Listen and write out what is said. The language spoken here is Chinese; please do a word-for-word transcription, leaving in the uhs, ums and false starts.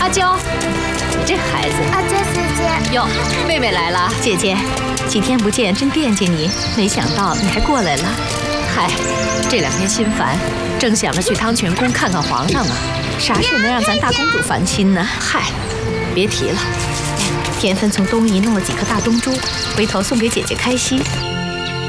阿娇，你这孩子。 阿娇姐姐。 哟，妹妹来了。 姐姐，几天不见，真惦记你，没想到你还过来了。 嗨，这两天心烦，正想着去汤泉宫看看皇上呢。 啥事能让咱大公主烦心呢？ 嗨，别提了。 田芬从东夷弄了几颗大东珠，回头送给姐姐开心，